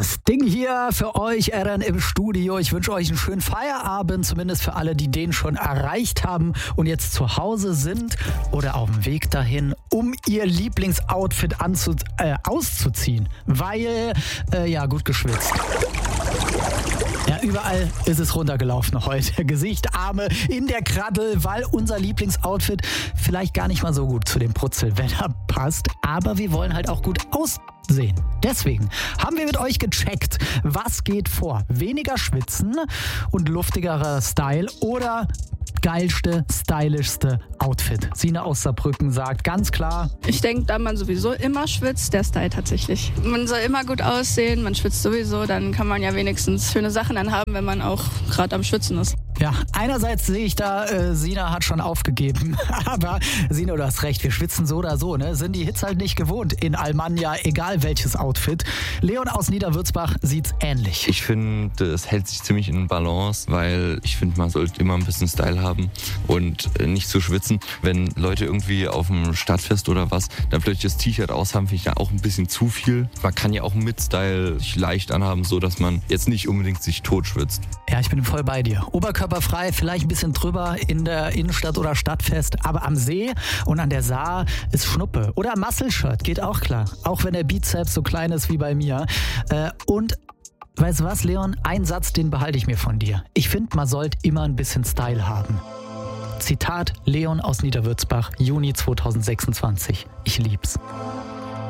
Das Ding hier für euch, Eren, im Studio. Ich wünsche euch einen schönen Feierabend, zumindest für alle, die den schon erreicht haben und jetzt zu Hause sind oder auf dem Weg dahin, um ihr Lieblingsoutfit auszuziehen, weil, gut geschwitzt. Ja, überall ist es runtergelaufen heute. Gesicht, Arme in der Kraddel, weil unser Lieblingsoutfit vielleicht gar nicht mal so gut zu dem Brutzelwetter passt. Aber wir wollen halt auch gut aussehen. Deswegen haben wir mit euch gecheckt, was geht vor. Weniger schwitzen und luftigerer Style oder geilste, stylischste Outfit. Sina aus Saarbrücken sagt ganz klar: Ich denke, da man sowieso immer schwitzt, der Style tatsächlich. Man soll immer gut aussehen, man schwitzt sowieso, dann kann man ja wenigstens schöne Sachen anhaben, wenn man auch gerade am Schwitzen ist. Ja, einerseits sehe ich da, Sina hat schon aufgegeben. Aber Sina, du hast recht, wir schwitzen so oder so, ne? Sind die Hits halt nicht gewohnt in Almanja, egal welches Outfit. Leon aus Niederwürzbach sieht's ähnlich. Ich finde, es hält sich ziemlich in Balance, weil ich finde, man sollte immer ein bisschen Style haben und nicht zu schwitzen. Wenn Leute irgendwie auf dem Stadtfest oder was dann plötzlich das T-Shirt aus haben, finde ich ja auch ein bisschen zu viel. Man kann ja auch mit Style sich leicht anhaben, so dass man jetzt nicht unbedingt sich tot schwitzt. Ja, ich bin voll bei dir. Oberkörperfrei, vielleicht ein bisschen drüber in der Innenstadt oder Stadtfest, aber am See und an der Saar ist Schnuppe. Oder Muscle-Shirt, geht auch klar. Auch wenn der Bizeps so klein ist wie bei mir. Und weißt du was, Leon? Ein Satz, den behalte ich mir von dir. Ich finde, man sollte immer ein bisschen Style haben. Zitat Leon aus Niederwürzbach, Juni 2026. Ich lieb's.